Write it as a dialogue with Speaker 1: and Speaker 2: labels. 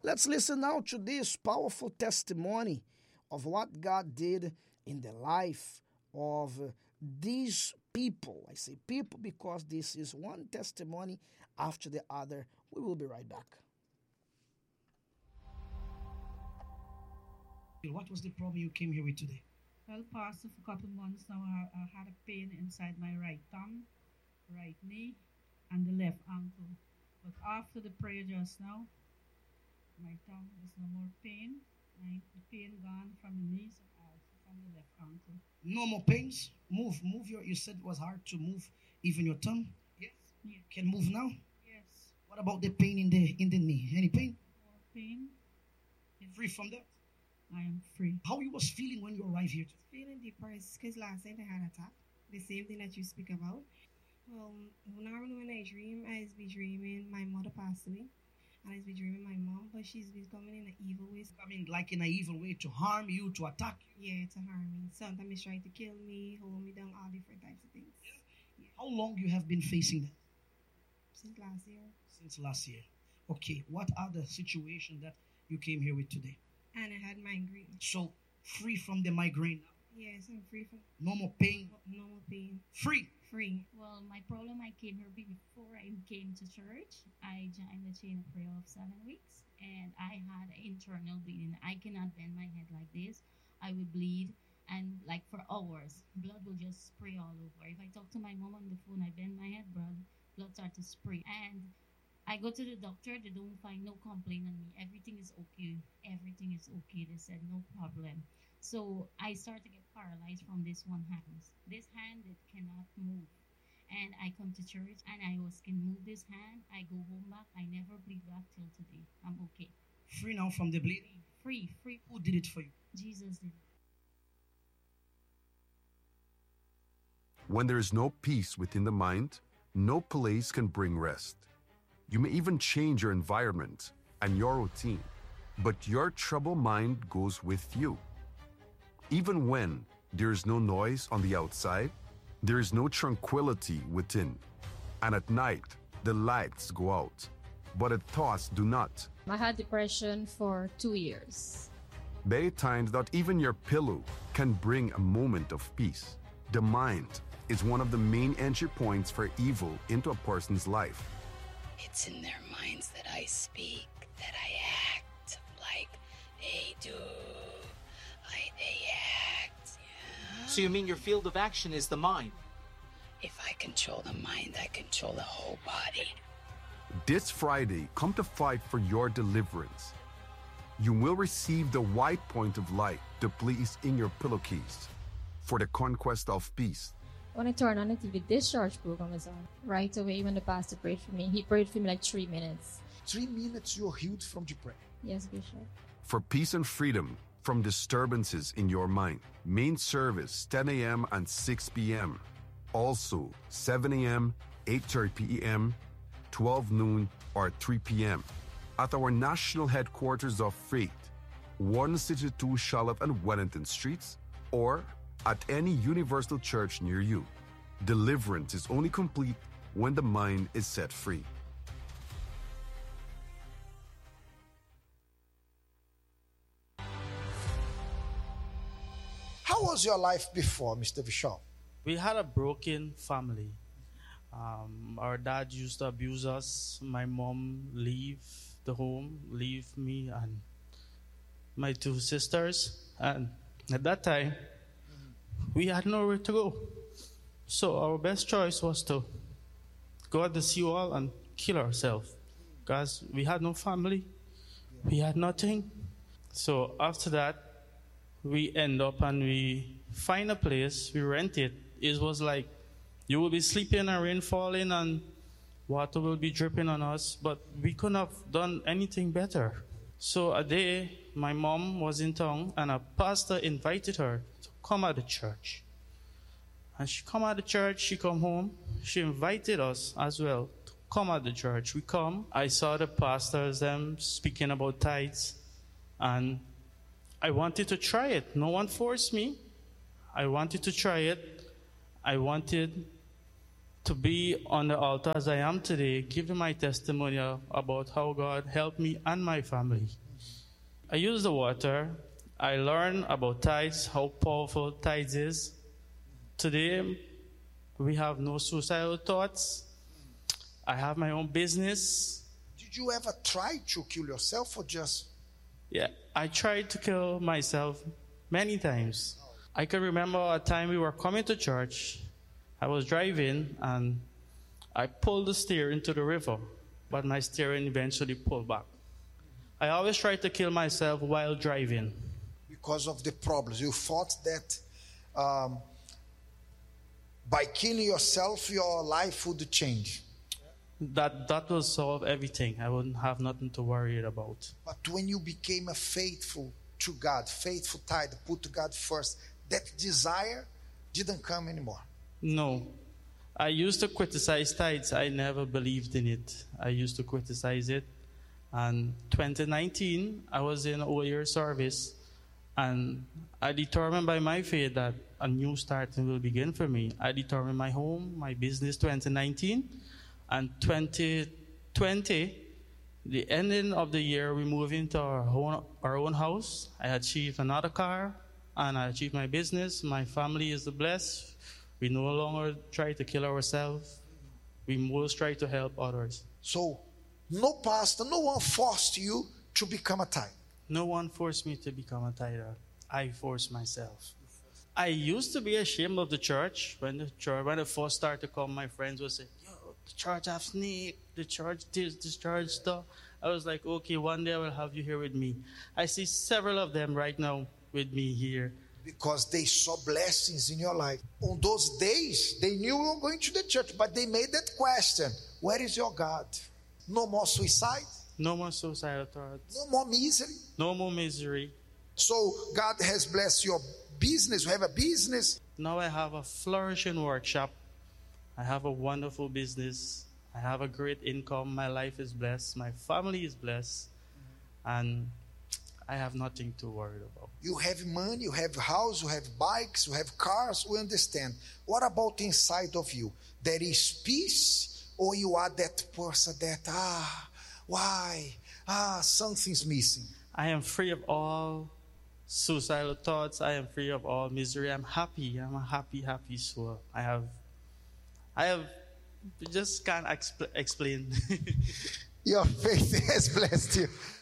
Speaker 1: Let's listen now to this powerful testimony of what God did in the life of these people. I say people because this is one testimony after the other. We will be right back. What was the problem you came here with today?
Speaker 2: Well, Pastor, for a couple of months now, I had a pain inside my right thumb, right knee, and the left ankle. But after the prayer just now, my thumb is no more pain. The pain gone from the knees and also from the left ankle.
Speaker 1: No more pains? Move you said it was hard to move even your thumb?
Speaker 2: Yes. Yes.
Speaker 1: Can move now?
Speaker 2: Yes.
Speaker 1: What about the pain in the knee? Any pain?
Speaker 2: More pain.
Speaker 1: Free from that?
Speaker 2: I am free.
Speaker 1: How you was feeling when you arrived here?
Speaker 3: Feeling depressed because last night I had an attack. The same thing that you speak about. Well, normally when I dream, I be dreaming my mother passed away. And I be dreaming my mom, but she's becoming in an evil way.
Speaker 1: I mean, like in an evil way to harm you, to attack you?
Speaker 3: Yeah, to harm me. Sometimes he's trying to kill me, hold me down, all different types of things.
Speaker 1: Yeah. How long you have been facing that?
Speaker 3: Since last year.
Speaker 1: Since last year. Okay, what are the situations that you came here with today?
Speaker 3: And I had migraine.
Speaker 1: So, free from the migraine now?
Speaker 3: Yes, I'm free from...
Speaker 1: No more pain?
Speaker 3: No more pain.
Speaker 1: Free?
Speaker 3: Free.
Speaker 2: Well, my problem, I came here before I came to church. I joined the chain of prayer of 7 weeks, and I had internal bleeding. I cannot bend my head like this. I would bleed, and like for hours, blood will just spray all over. If I talk to my mom on the phone, I bend my head, blood start to spray. And I go to the doctor, they don't find no complaint on me. Everything is okay. Everything is okay. They said no problem. So I start to get paralyzed from this one hand. This hand, it cannot move. And I come to church and I can move this hand. I go home back. I never bleed back till today. I'm okay.
Speaker 1: Free now from the bleeding?
Speaker 2: Free.
Speaker 1: Who did it for you?
Speaker 2: Jesus did.
Speaker 4: When there is no peace within the mind, no place can bring rest. You may even change your environment and your routine, but your troubled mind goes with you. Even when there is no noise on the outside, there is no tranquility within. And at night, the lights go out, but the thoughts do not.
Speaker 5: I had depression for 2 years.
Speaker 4: There are times that even your pillow can bring a moment of peace. The mind is one of the main entry points for evil into a person's life.
Speaker 6: It's in their minds that I speak, that I act like they do. Like they act. Yeah.
Speaker 7: So you mean your field of action is the mind?
Speaker 6: If I control the mind, I control the whole body.
Speaker 4: This Friday, come to fight for your deliverance. You will receive the white point of light to place in your pillowcase for the conquest of peace.
Speaker 5: When I turn on the TV, this church program is on. Right away when the pastor prayed for me, he prayed for me like 3 minutes.
Speaker 8: 3 minutes you're healed from depression?
Speaker 5: Yes, Bishop.
Speaker 4: For peace and freedom from disturbances in your mind. Main service 10 a.m. and 6 p.m. Also 7 a.m., 8:30 p.m., 12 noon, or 3 p.m. at our national headquarters of Faith, 162 Charlotte and Wellington Streets, or at any universal church near you. Deliverance is only complete when the mind is set free.
Speaker 8: How was your life before, Mr. Bishop?
Speaker 9: We had a broken family. Our dad used to abuse us. My mom leave the home, leave me and my 2 sisters. And at that time, we had nowhere to go. So our best choice was to go at the seawall and kill ourselves. Because we had no family. We had nothing. So after that, we end up and we find a place, we rent it. It was like you will be sleeping and rain falling and water will be dripping on us, but we couldn't have done anything better. So a day, my mom was in town and a pastor invited her to come at the church. And she come at the church, she come home, she invited us as well to come at the church. We come, I saw the pastors, them speaking about tithes, and I wanted to try it. No one forced me. I wanted to try it. I wanted to be on the altar as I am today, giving my testimony about how God helped me and my family. I use the water. I learned about tithes, how powerful tithes is. Today, we have no suicidal thoughts. I have my own business.
Speaker 8: Did you ever try to kill yourself or just...
Speaker 9: Yeah, I tried to kill myself many times. I can remember a time we were coming to church. I was driving and I pulled the steering into the river, but my steering eventually pulled back. I always try to kill myself while driving.
Speaker 8: Because of the problems. You thought that by killing yourself, your life would change.
Speaker 9: That will solve everything. I wouldn't have nothing to worry about.
Speaker 8: But when you became a faithful to God, faithful tithe, put God first, that desire didn't come anymore.
Speaker 9: No. I used to criticize tithes. I never believed in it. I used to criticize it. And 2019, I was in an year service, and I determined by my faith that a new starting will begin for me. I determined my home, my business 2019, and 2020, the ending of the year, we moved into our own house. I achieved another car, and I achieved my business. My family is blessed. We no longer try to kill ourselves. We most try to help others.
Speaker 8: So, no pastor, no one forced you to become a tithe.
Speaker 9: No one forced me to become a tither. I forced myself. I used to be ashamed of the church. When the first started to come, my friends would say, "Yo, the church have snake, the church this, the church stuff." I was like, okay, one day I will have you here with me. I see several of them right now with me here.
Speaker 8: Because they saw blessings in your life. On those days, they knew you were going to the church, but they made that question, where is your God? No more suicide.
Speaker 9: No more suicidal thoughts.
Speaker 8: No more misery.
Speaker 9: No more misery.
Speaker 8: So God has blessed your business. You have a business.
Speaker 9: Now I have a flourishing workshop. I have a wonderful business. I have a great income. My life is blessed. My family is blessed. And I have nothing to worry about.
Speaker 8: You have money, you have house, you have bikes, you have cars. We understand. What about inside of you? There is peace, or you are that person that, something's missing.
Speaker 9: I am free of all suicidal thoughts. I am free of all misery. I'm happy. I'm a happy, happy soul. I have, just can't explain.
Speaker 8: Your faith has blessed you.